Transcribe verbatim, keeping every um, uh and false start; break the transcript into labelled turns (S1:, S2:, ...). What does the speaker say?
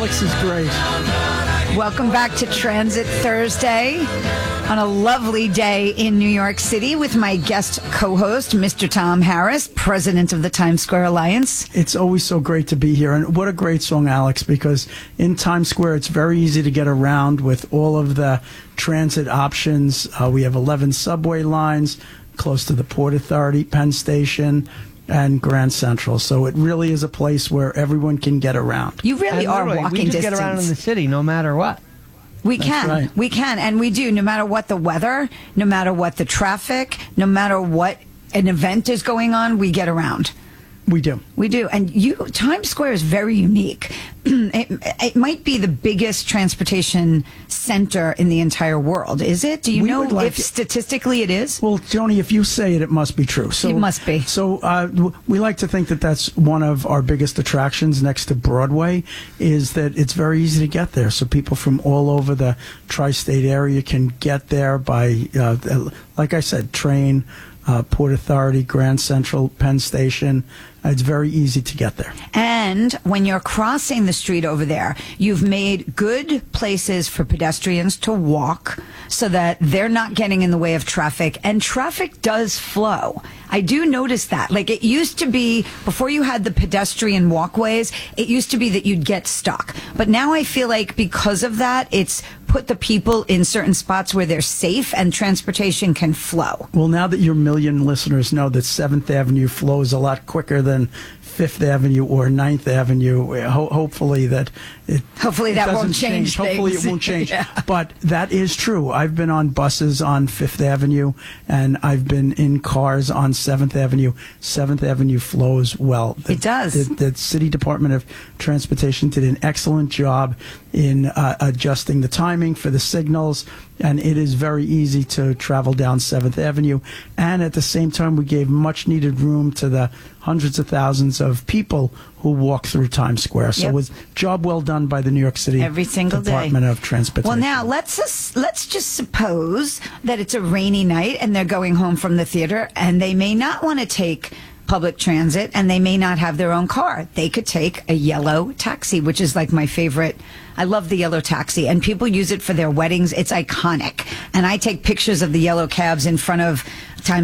S1: Alex is great.
S2: Welcome back to Transit Thursday on a lovely day in New York City with my guest co-host, Mister Tom Harris, president of the Times Square Alliance.
S1: It's always so great to be here. And what a great song, Alex, because in Times Square, it's very easy to get around with all of the transit options. Uh, we have eleven subway lines close to the Port Authority, Penn Station, and Grand Central. So it really is a place where everyone can get around.
S2: You really
S3: and
S2: are
S3: literally,
S2: walking
S3: we just
S2: distance.
S3: get around in the city no matter what.
S2: We
S1: That's
S2: can.
S1: right.
S2: We can. And we do, no matter what the weather, no matter what the traffic, no matter what an event is going on, we get around.
S1: We do.
S2: We do. And you, Times Square is very unique. it, it might be the biggest transportation center in the entire world. Is it? Do you
S1: We
S2: know
S1: would like
S2: if
S1: it-
S2: statistically it is?
S1: Well, Joni, if you say it, it must be true. So,
S2: It must be.
S1: So uh, w- we like to think that that's one of our biggest attractions next to Broadway, is that it's very easy to get there. So people from all over the tri-state area can get there by, uh, like I said, train, uh, Port Authority, Grand Central, Penn Station. It's very easy to get there.
S2: And when you're crossing the street over there, you've made good places for pedestrians to walk so that they're not getting in the way of traffic. And traffic does flow. I do notice that. Like, it used to be, before you had the pedestrian walkways, it used to be that you'd get stuck. But now I feel like because of that, it's put the people in certain spots where they're safe and transportation can flow.
S1: Well, now that your million listeners know that seventh Avenue flows a lot quicker than Fifth Avenue or Ninth Avenue, ho- hopefully that it
S2: Hopefully
S1: it
S2: that
S1: doesn't
S2: won't change
S1: Hopefully
S2: things.
S1: it won't change.
S2: Yeah.
S1: But that is true. I've been on buses on Fifth Avenue, and I've been in cars on Seventh Avenue. Seventh Avenue flows well. The,
S2: It does.
S1: The, the City Department of Transportation did an excellent job in uh, adjusting the timing for the signals, and it is very easy to travel down Seventh Avenue. And at the same time, we gave much needed room to the hundreds of thousands of people who walk through Times Square. So
S2: Yep.
S1: it was job well done by the New York City
S2: Every single day.
S1: Department of Transportation.
S2: Well, now let's just, let's just suppose that it's a rainy night and they're going home from the theater and they may not want to take public transit and they may not have their own car. They could take a yellow taxi, which is like my favorite. I love the yellow taxi, and people use it for their weddings. It's iconic. And I take pictures of the yellow cabs in front of Times